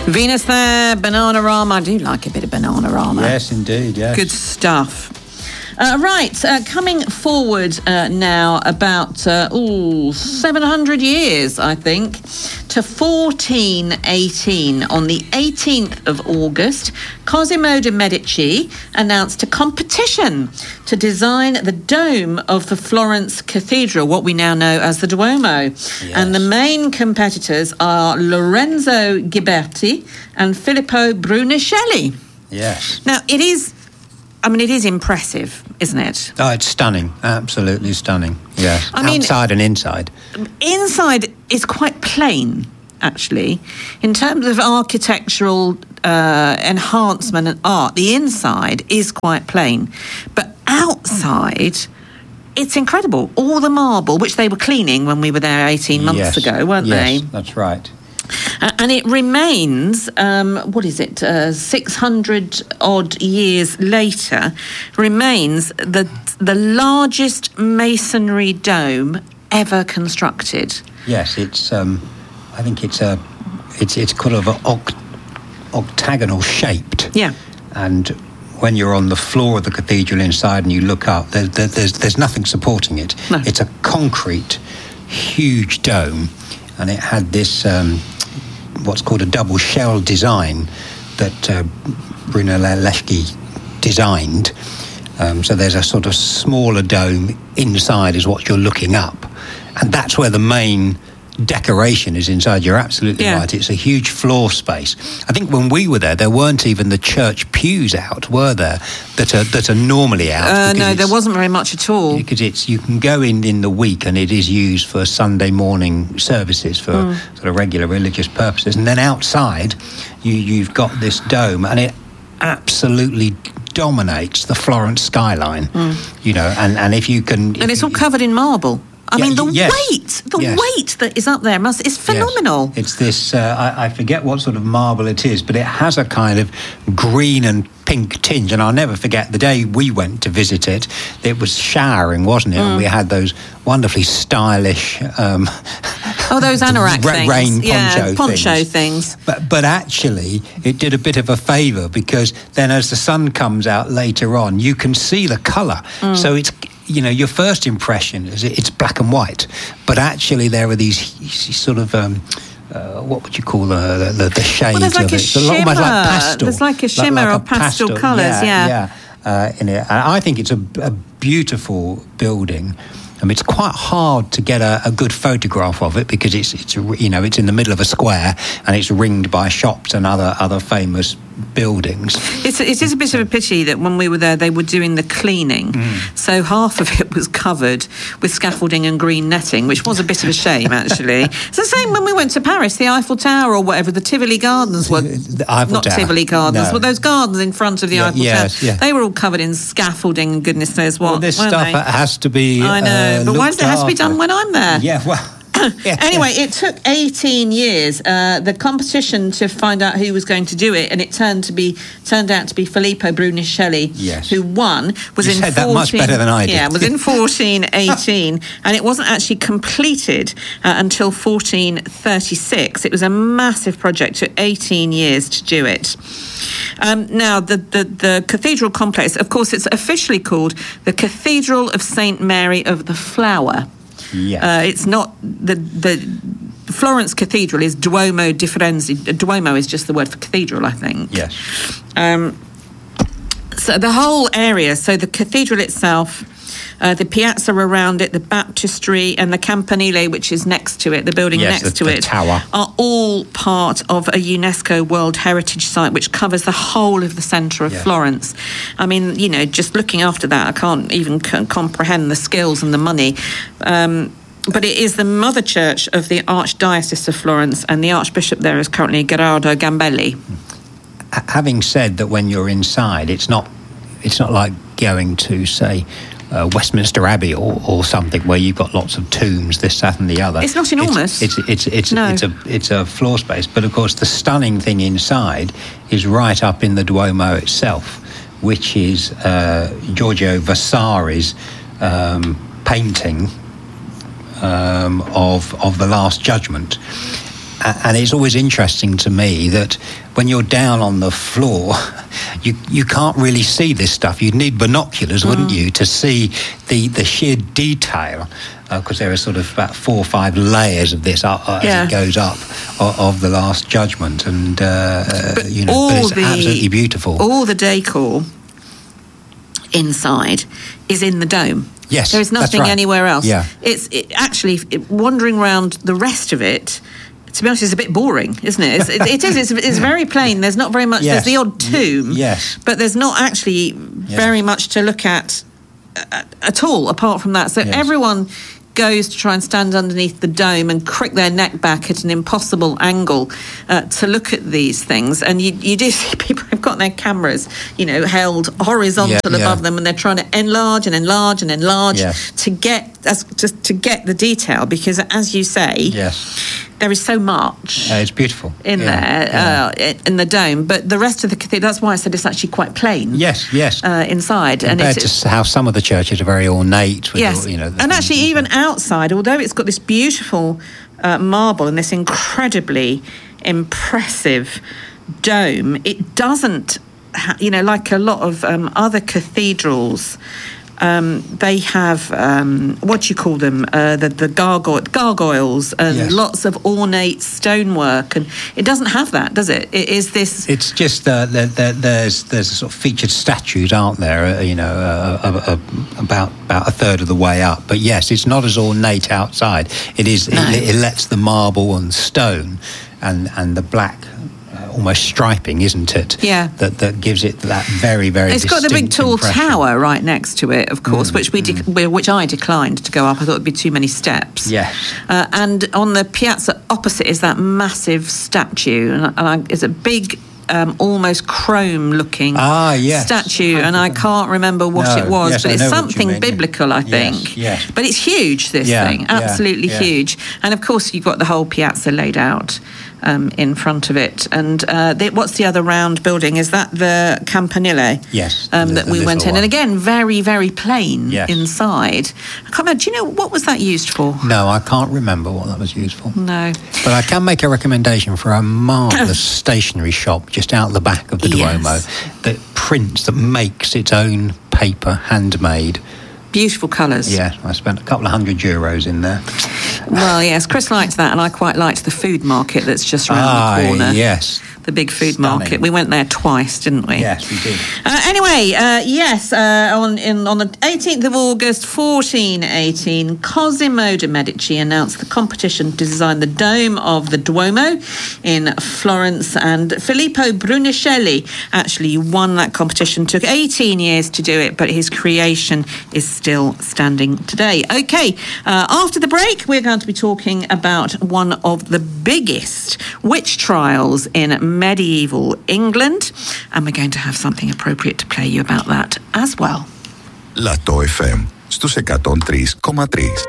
Venus there, Bananarama. I do like a bit of Bananarama. Yes, indeed, yes. Good stuff. Coming forward now about 700 years, I think, to 1418. On the 18th of August, Cosimo de' Medici announced a competition to design the dome of the Florence Cathedral, what we now know as the Duomo. Yes. And the main competitors are Lorenzo Ghiberti and Filippo Brunelleschi. Yes. Now, it is impressive, isn't it? Oh, it's stunning. Absolutely stunning. Yeah. Outside and inside. Inside is quite plain, actually. In terms of architectural enhancement and art, the inside is quite plain. But outside, it's incredible. All the marble, which they were cleaning when we were there 18 months ago, weren't they? Yes, that's right. And it remains, 600 odd years later, remains the largest masonry dome ever constructed. Yes, it's. I think it's kind of octagonal shaped. Yeah. And when you're on the floor of the cathedral inside and you look up, there's nothing supporting it. No. It's a concrete, huge dome, and it had this. What's called a double shell design that Brunelleschi designed. So there's a sort of smaller dome inside is what you're looking up. And that's where the main decoration is inside. You're absolutely right. It's a huge floor space. I think when we were there weren't even the church pews out, were there? That are normally out. No, there wasn't very much at all. Because you can go in the week and it is used for Sunday morning services for sort of regular religious purposes. And then outside, you've got this dome, and it absolutely dominates the Florence skyline. And if you can, and it's all covered in marble. I mean, the weight that is up there is phenomenal. Yes. It's this, I forget what sort of marble it is, but it has a kind of green and pink tinge. And I'll never forget the day we went to visit it. It was showering, wasn't it? And we had those wonderfully stylish... those anorak things. Rain poncho things. But actually, it did a bit of a favour, because then as the sun comes out later on, you can see the colour. So it's... your first impression is it's black and white, but actually there are these sort of what would you call the shades there's like of a it? Shimmer. Almost like pastel. There's like a shimmer of pastel colours, in it. And I think it's a beautiful building. It's quite hard to get a good photograph of it, because it's in the middle of a square and it's ringed by shops and other famous buildings. It is a bit of a pity that when we were there they were doing the cleaning, so half of it was covered with scaffolding and green netting, which was a bit of a shame actually. It's the same when we went to Paris, the Eiffel Tower or whatever, the Tivoli Gardens were not Tower. Tivoli Gardens, but those gardens in front of the Eiffel Tower. They were all covered in scaffolding and goodness knows what. Well, this stuff has to be I know, but why does it have to be done when I'm there? Yeah, well... Anyway, it took 18 years, the competition, to find out who was going to do it, and it turned out to be Filippo Brunelleschi, who won. You said that much better than I did. Yeah, was in 1418, and it wasn't actually completed until 1436. It was a massive project. It took 18 years to do it. Now, the cathedral complex, of course, it's officially called the Cathedral of St. Mary of the Flower. Yes. It's not the Florence Cathedral is Duomo di Firenze. Duomo is just the word for cathedral, I think. Yes. So the whole area, so the cathedral itself, the piazza around it, the baptistry, and the campanile, which is next to it, the building next to it, tower, are all part of a UNESCO World Heritage Site, which covers the whole of the centre of Florence. I mean, just looking after that, I can't even comprehend the skills and the money. But it is the mother church of the Archdiocese of Florence, and the Archbishop there is currently Gerardo Gambelli. Having said that, when you're inside, it's not like going to, say, Westminster Abbey or something, where you've got lots of tombs, this, that, and the other. It's not enormous. It's a floor space, but of course the stunning thing inside is right up in the Duomo itself, which is Giorgio Vasari's painting of the Last Judgment. And it's always interesting to me that when you're down on the floor, you can't really see this stuff. You'd need binoculars, wouldn't you, to see the sheer detail, because there are sort of about 4 or 5 layers of this as it goes up of the Last Judgment, and but it's absolutely beautiful. All the decor inside is in the dome. Yes, there is nothing anywhere else. Yeah. It's actually wandering around the rest of it. To be honest, it's a bit boring, isn't it? It's very plain. There's not very much. Yes. There's the odd tomb, but there's not actually very much to look at all apart from that. So everyone goes to try and stand underneath the dome and crick their neck back at an impossible angle to look at these things. And you do see people who've got their cameras, held horizontal above them, and they're trying to enlarge and enlarge and enlarge to get the detail, because, as you say, there is so much. It's beautiful in there in the dome, but the rest of the cathedral. That's why I said it's actually quite plain. Yes. Inside, compared to how some of the churches are very ornate. With and actually even outside, although it's got this beautiful marble and this incredibly impressive dome, it doesn't. Like a lot of other cathedrals. They have what do you call them? The gargoyles and lots of ornate stonework, and it doesn't have that, does it? It is this. It's just there's sort of featured statues, aren't there? About a third of the way up. But yes, it's not as ornate outside. It is. No. It lets the marble and stone and the black. Almost striping, isn't it? Yeah. That gives it that very, very. It's got the big tall tower right next to it, of course, which I declined to go up. I thought it'd be too many steps. Yes. And on the piazza opposite is that massive statue, and it's a big. Almost chrome-looking statue, and I can't remember what it was, but it's something biblical, I think. Yes. But it's huge, this thing, absolutely huge. And of course, you've got the whole piazza laid out in front of it. And what's the other round building? Is that the Campanile? Yes. That we went in, and again, very, very plain inside. I can't remember. Do you know what was that used for? No, I can't remember what that was used for. No. But I can make a recommendation for a marvellous stationery shop just out the back of the Duomo that makes its own paper, handmade. Beautiful colours. Yeah, I spent a couple of €100 in there. Well, yes, Chris liked that, and I quite liked the food market that's just around the corner. Yes. The big food market. We went there twice, didn't we? Yes, we did. Anyway, on the 18th of August, 1418, Cosimo de' Medici announced the competition to design the dome of the Duomo in Florence, and Filippo Brunelleschi actually won that competition. Took 18 years to do it, but his creation is still standing today. Okay, after the break, we're going to be talking about one of the biggest witch trials in medieval England, and we're going to have something appropriate to play you about that as well. Λατό FM στους 103,3.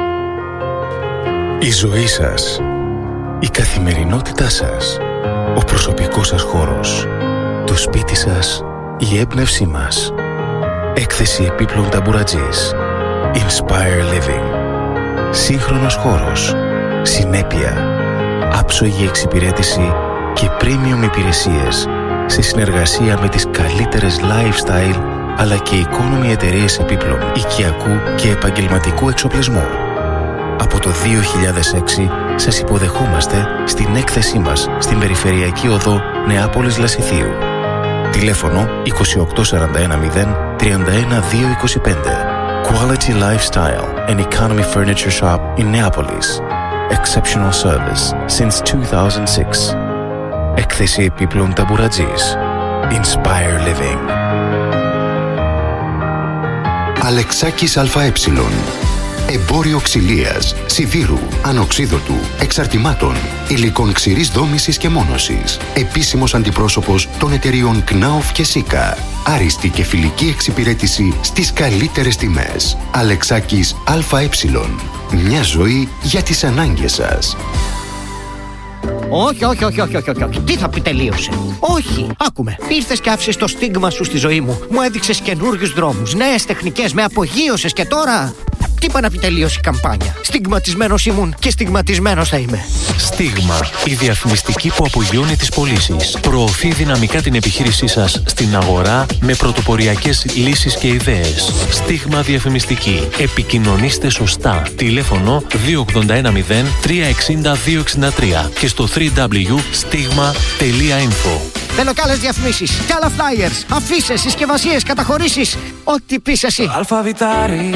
Η ζωή σας, η καθημερινότητά σας, ο προσωπικός σας χώρος, το σπίτι σας, η έμπνευσή μας. Έκθεση επίπλων ταμπουρατζής. Inspire Living. Σύγχρονος χώρος, συνέπεια, άψογη εξυπηρέτηση και premium υπηρεσίες σε συνεργασία με τις καλύτερες lifestyle αλλά και economy εταιρείες επίπλων οικιακού και επαγγελματικού εξοπλισμού. Από το 2006 σας υποδεχόμαστε στην έκθεσή μας στην Περιφερειακή Οδό Νεάπολης Λασιθίου. Τηλέφωνο 28410 31225. Quality Lifestyle and Economy Furniture Shop in Neapolis. Exceptional service since 2006. Έκθεση επίπλων ταμπουρατζής. Inspire Living. Αλεξάκης ΑΕ. Εμπόριο ξυλίας, σιδήρου, ανοξίδωτου, εξαρτημάτων, υλικών ξηρής δόμησης και μόνωσης. Επίσημος αντιπρόσωπος των εταιριών Knauf και Sika. Άριστη και φιλική εξυπηρέτηση στις καλύτερες τιμές. Αλεξάκης ΑΕ. Μια ζωή για τις ανάγκες σας. Όχι. Τι θα πει τελείωσε? Όχι. Άκουμε. Ήρθες και άφησες το στίγμα σου στη ζωή μου. Μου έδειξες καινούριους δρόμους, νέες τεχνικές, με απογείωσες και τώρα. Τι είπα να πει τελείωσε η καμπάνια? Στιγματισμένος ήμουν και στιγματισμένος θα είμαι. Στίγμα, η διαφημιστική που απογειώνει τις πωλήσεις. Προωθεί δυναμικά την επιχείρησή σας στην αγορά με πρωτοποριακές λύσεις και ιδέες. Στίγμα διαφημιστική. Επικοινωνήστε σωστά. Τηλέφωνο 2810 360 263 και στο www.stigma.info. Θέλω κι άλλες διαφημίσεις, κι άλλα flyers, αφίσες, συσκευασίες, καταχωρήσεις. Ό,τι πεις εσύ.